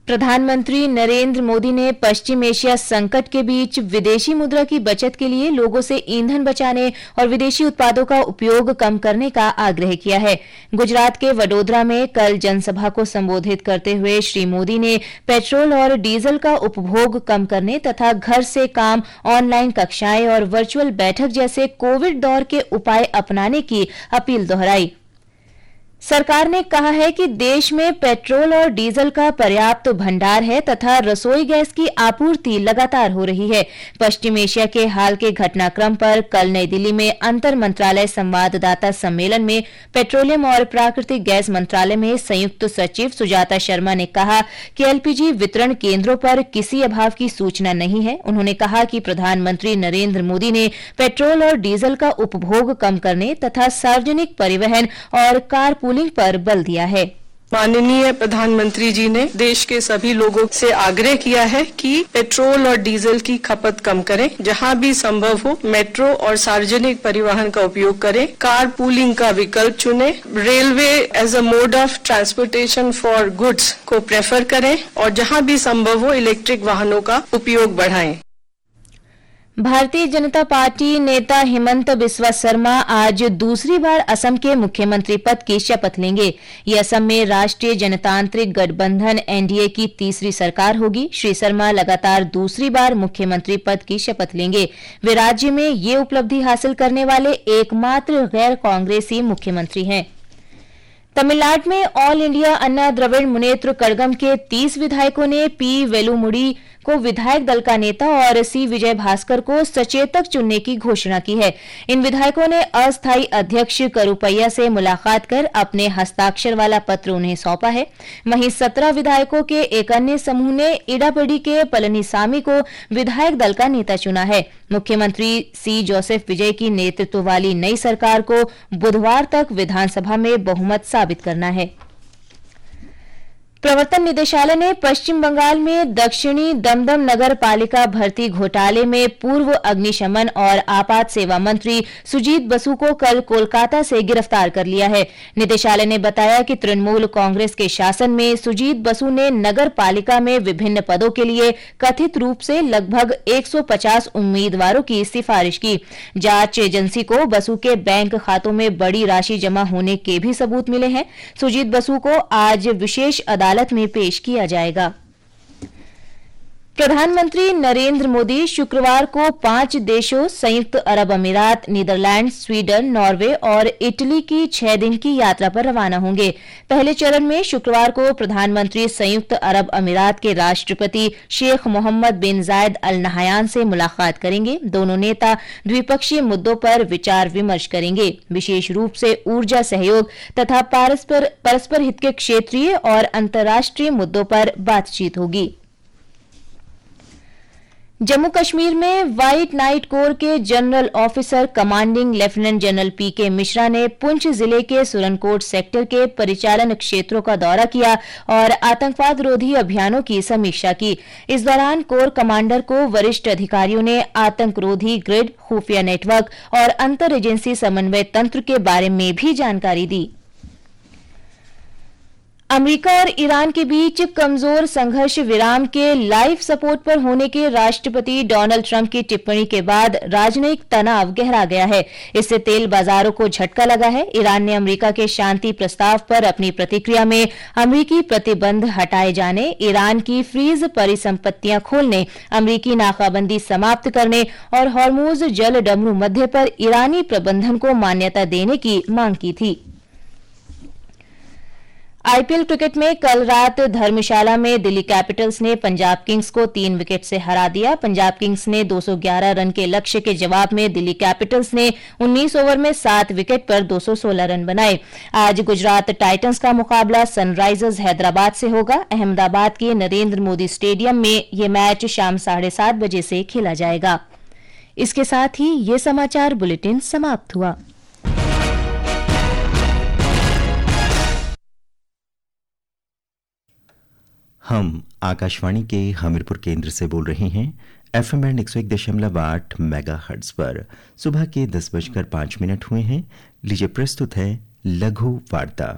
प्रधानमंत्री नरेंद्र मोदी ने पश्चिम एशिया संकट के बीच विदेशी मुद्रा की बचत के लिए लोगों से ईंधन बचाने और विदेशी उत्पादों का उपयोग कम करने का आग्रह किया है। गुजरात के वडोदरा में कल जनसभा को संबोधित करते हुए श्री मोदी ने पेट्रोल और डीजल का उपभोग कम करने तथा घर से काम, ऑनलाइन कक्षाएं और वर्चुअल बैठक जैसे कोविड दौर के उपाय अपनाने की अपील दोहराई। सरकार ने कहा है कि देश में पेट्रोल और डीजल का पर्याप्त भंडार है तथा रसोई गैस की आपूर्ति लगातार हो रही है। पश्चिम एशिया के हाल के घटनाक्रम पर कल नई दिल्ली में अंतर मंत्रालय संवाददाता सम्मेलन में पेट्रोलियम और प्राकृतिक गैस मंत्रालय में संयुक्त सचिव सुजाता शर्मा ने कहा कि एलपीजी वितरण केंद्रों पर किसी अभाव की सूचना नहीं है। उन्होंने कहा कि प्रधानमंत्री नरेंद्र मोदी ने पेट्रोल और डीजल का उपभोग कम करने तथा सार्वजनिक परिवहन और कारपूलिंग पर बल दिया है। माननीय प्रधानमंत्री जी ने देश के सभी लोगों से आग्रह किया है कि पेट्रोल और डीजल की खपत कम करें, जहां भी संभव हो मेट्रो और सार्वजनिक परिवहन का उपयोग करें, कार पूलिंग का विकल्प चुनें, railway as a mode of transportation for goods को प्रेफर करें और जहां भी संभव हो इलेक्ट्रिक वाहनों का उपयोग बढ़ाएं। भारतीय जनता पार्टी नेता हिमंत बिस्वा शर्मा आज दूसरी बार असम के मुख्यमंत्री पद की शपथ लेंगे। ये असम में राष्ट्रीय जनतांत्रिक गठबंधन एनडीए की तीसरी सरकार होगी। श्री शर्मा लगातार दूसरी बार मुख्यमंत्री पद की शपथ लेंगे। वे राज्य में ये उपलब्धि हासिल करने वाले एकमात्र गैर कांग्रेसी मुख्यमंत्री हैं। तमिलनाडु में ऑल इंडिया अन्ना द्रविड़ मुनेत्र कड़गम के 30 विधायकों ने पी वेलुमुड़ी को विधायक दल का नेता और सी विजय भास्कर को सचेतक चुनने की घोषणा की है। इन विधायकों ने अस्थायी अध्यक्ष करुपैया से मुलाकात कर अपने हस्ताक्षर वाला पत्र उन्हें सौंपा है। वहीं 17 विधायकों के एक अन्य समूह ने इडापड़ी के पलनीसामी को विधायक दल का नेता चुना है। मुख्यमंत्री सी जोसेफ विजय की नेतृत्व वाली नई सरकार को बुधवार तक विधानसभा में बहुमत साबित करना है। प्रवर्तन निदेशालय ने पश्चिम बंगाल में दक्षिणी दमदम नगर पालिका भर्ती घोटाले में पूर्व अग्निशमन और आपात सेवा मंत्री सुजीत बसु को कल कोलकाता से गिरफ्तार कर लिया है। निदेशालय ने बताया कि तृणमूल कांग्रेस के शासन में सुजीत बसु ने नगर पालिका में विभिन्न पदों के लिए कथित रूप से लगभग 150 उम्मीदवारों की सिफारिश की। जांच एजेंसी को बसु के बैंक खातों में बड़ी राशि जमा होने के भी सबूत मिले हैं। सुजीत बसु को आज विशेष अदालत में पेश किया जाएगा। प्रधानमंत्री नरेंद्र मोदी शुक्रवार को 5 देशों संयुक्त अरब अमीरात, नीदरलैंड, स्वीडन, नॉर्वे और इटली की 6 दिन की यात्रा पर रवाना होंगे। पहले चरण में शुक्रवार को प्रधानमंत्री संयुक्त अरब अमीरात के राष्ट्रपति शेख मोहम्मद बिन जायद अल नहयान से मुलाकात करेंगे। दोनों नेता द्विपक्षीय मुद्दों पर विचार विमर्श करेंगे। विशेष रूप से ऊर्जा सहयोग तथा परस्पर हित के क्षेत्रीय और अंतर्राष्ट्रीय मुद्दों पर बातचीत होगी। जम्मू कश्मीर में व्हाइट नाइट कोर के general officer commanding lieutenant general पीके मिश्रा ने पुंछ जिले के सुरनकोट सेक्टर के परिचालन क्षेत्रों का दौरा किया और आतंकवाद रोधी अभियानों की समीक्षा की। इस दौरान कोर कमांडर को वरिष्ठ अधिकारियों ने आतंक रोधी ग्रिड, खुफिया नेटवर्क और अंतर एजेंसी समन्वय तंत्र के बारे में भी जानकारी दी। अमेरिका और ईरान के बीच कमजोर संघर्ष विराम के लाइफ सपोर्ट पर होने के राष्ट्रपति डोनाल्ड ट्रंप की टिप्पणी के बाद राजनयिक तनाव गहरा गया है। इससे तेल बाजारों को झटका लगा है। ईरान ने अमेरिका के शांति प्रस्ताव पर अपनी प्रतिक्रिया में अमेरिकी प्रतिबंध हटाए जाने, ईरान की फ्रीज परिसंपत्तियां खोलने, अमेरिकी नाकाबंदी समाप्त करने और हॉर्मुज जल डमरू मध्य पर ईरानी प्रबंधन को मान्यता देने की मांग की थी। आईपीएल क्रिकेट में कल रात धर्मशाला में दिल्ली कैपिटल्स ने पंजाब किंग्स को 3 विकेट से हरा दिया। पंजाब किंग्स ने 211 रन के लक्ष्य के जवाब में दिल्ली कैपिटल्स ने 19 ओवर में 7 विकेट पर 216 रन बनाए। आज गुजरात टाइटंस का मुकाबला सनराइजर्स हैदराबाद से होगा। अहमदाबाद के नरेंद्र मोदी स्टेडियम में यह मैच शाम 7:30 बजे से खेला जाएगा। इसके साथ ही ये समाचार बुलेटिन समाप्त हुआ। हम आकाशवाणी के हमीरपुर केंद्र से बोल रहे हैं। एफएम बैंड 101.8 मेगाहर्ट्ज पर सुबह के 10:05 हुए हैं। लीजिए प्रस्तुत है लघु वार्ता।